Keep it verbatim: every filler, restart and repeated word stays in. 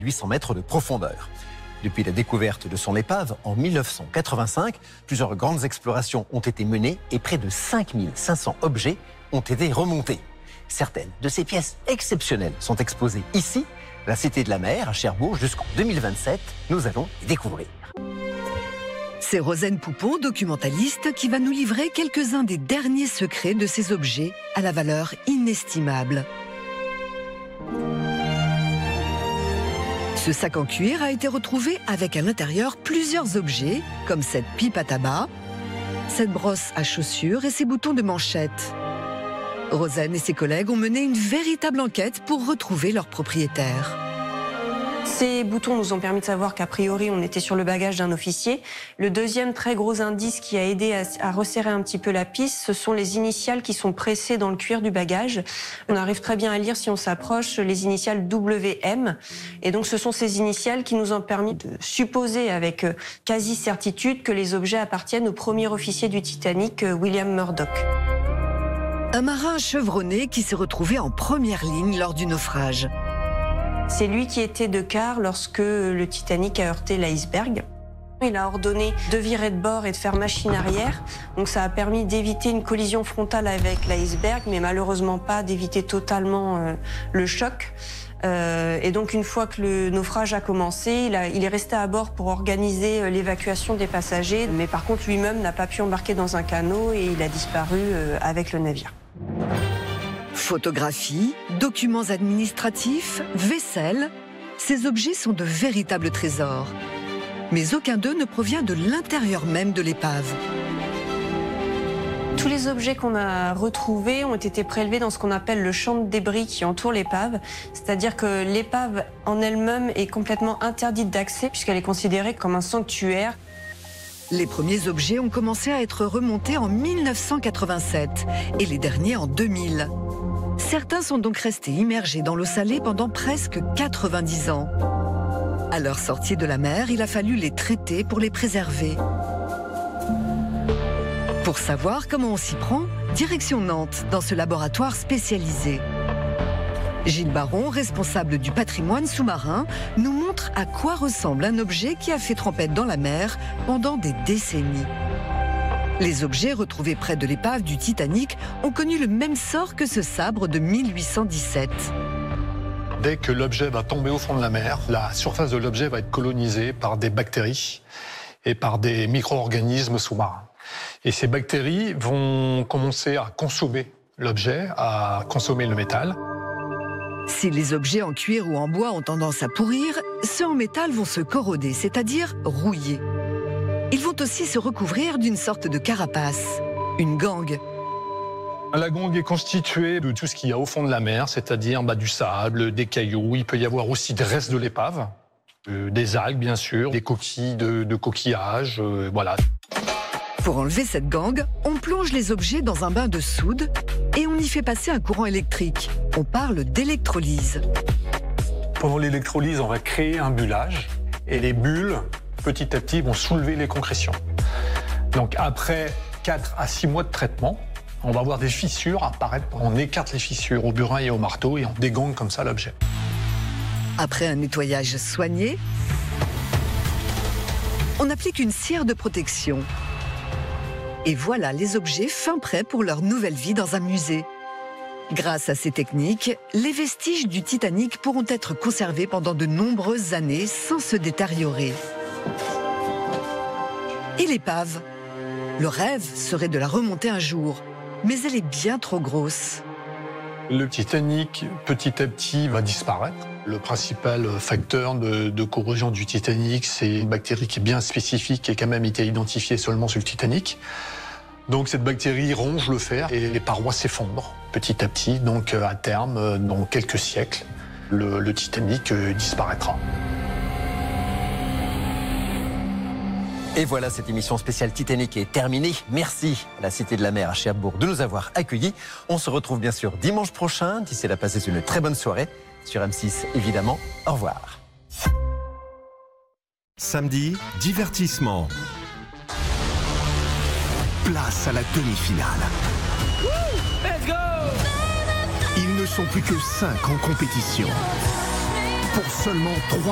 huit cents mètres de profondeur. Depuis la découverte de son épave en mille neuf cent quatre-vingt-cinq, plusieurs grandes explorations ont été menées et près de cinq mille cinq cents objets ont été remontés. Certaines de ces pièces exceptionnelles sont exposées ici, la Cité de la Mer à Cherbourg, jusqu'en deux mille vingt-sept. Nous allons les découvrir. C'est Rosane Poupon, documentaliste, qui va nous livrer quelques-uns des derniers secrets de ces objets à la valeur inestimable. Ce sac en cuir a été retrouvé avec à l'intérieur plusieurs objets, comme cette pipe à tabac, cette brosse à chaussures et ces boutons de manchette. Rosane et ses collègues ont mené une véritable enquête pour retrouver leur propriétaire. Ces boutons nous ont permis de savoir qu'a priori on était sur le bagage d'un officier. Le deuxième très gros indice qui a aidé à, à resserrer un petit peu la piste, ce sont les initiales qui sont pressées dans le cuir du bagage. On arrive très bien à lire, si on s'approche, les initiales W M. Et donc ce sont ces initiales qui nous ont permis de supposer avec quasi certitude que les objets appartiennent au premier officier du Titanic, William Murdoch. Un marin chevronné qui s'est retrouvé en première ligne lors du naufrage. C'est lui qui était de quart lorsque le Titanic a heurté l'iceberg. Il a ordonné de virer de bord et de faire machine arrière. Donc ça a permis d'éviter une collision frontale avec l'iceberg, mais malheureusement pas d'éviter totalement euh, le choc. Euh, et donc une fois que le naufrage a commencé, il, a, il est resté à bord pour organiser l'évacuation des passagers. Mais par contre lui-même n'a pas pu embarquer dans un canot et il a disparu euh, avec le navire. Photographies, documents administratifs, vaisselle, ces objets sont de véritables trésors. Mais aucun d'eux ne provient de l'intérieur même de l'épave. Tous les objets qu'on a retrouvés ont été prélevés dans ce qu'on appelle le champ de débris qui entoure l'épave. C'est-à-dire que l'épave en elle-même est complètement interdite d'accès puisqu'elle est considérée comme un sanctuaire. Les premiers objets ont commencé à être remontés en mille neuf cent quatre-vingt-sept et les derniers en deux mille. Certains sont donc restés immergés dans l'eau salée pendant presque quatre-vingt-dix ans. À leur sortie de la mer, il a fallu les traiter pour les préserver. Pour savoir comment on s'y prend, direction Nantes, dans ce laboratoire spécialisé. Gilles Baron, responsable du patrimoine sous-marin, nous montre à quoi ressemble un objet qui a fait trempette dans la mer pendant des décennies. Les objets retrouvés près de l'épave du Titanic ont connu le même sort que ce sabre de mille huit cent dix-sept. Dès que l'objet va tomber au fond de la mer, la surface de l'objet va être colonisée par des bactéries et par des micro-organismes sous-marins. Et ces bactéries vont commencer à consommer l'objet, à consommer le métal. Si les objets en cuir ou en bois ont tendance à pourrir, ceux en métal vont se corroder, c'est-à-dire rouiller. Ils vont aussi se recouvrir d'une sorte de carapace, une gangue. La gangue est constituée de tout ce qu'il y a au fond de la mer, c'est-à-dire bah, du sable, des cailloux. Il peut y avoir aussi des restes de l'épave, euh, des algues bien sûr, des coquilles de, de coquillages, euh, voilà. Pour enlever cette gangue, on plonge les objets dans un bain de soude et on y fait passer un courant électrique. On parle d'électrolyse. Pendant l'électrolyse, on va créer un bullage et les bulles, petit à petit, vont soulever les concrétions. Donc après quatre à six mois de traitement, on va voir des fissures apparaître. On écarte les fissures au burin et au marteau et on dégangue comme ça l'objet. Après un nettoyage soigné, on applique une cire de protection. Et voilà les objets fin prêts pour leur nouvelle vie dans un musée. Grâce à ces techniques, les vestiges du Titanic pourront être conservés pendant de nombreuses années sans se détériorer. Et l'épave ? Le rêve serait de la remonter un jour, mais elle est bien trop grosse. Le Titanic, petit à petit, va disparaître. Le principal facteur de, de corrosion du Titanic, c'est une bactérie qui est bien spécifique et qui a même été identifiée seulement sur le Titanic. Donc cette bactérie ronge le fer et les parois s'effondrent petit à petit. Donc à terme, dans quelques siècles, le, le Titanic disparaîtra. Et voilà, cette émission spéciale Titanic est terminée. Merci à la Cité de la Mer à Cherbourg de nous avoir accueillis. On se retrouve bien sûr dimanche prochain. D'ici là, passez une très bonne soirée sur M six, évidemment. Au revoir. Samedi, divertissement. Place à la demi-finale. Let's go! Ils ne sont plus que cinq en compétition. Pour seulement trois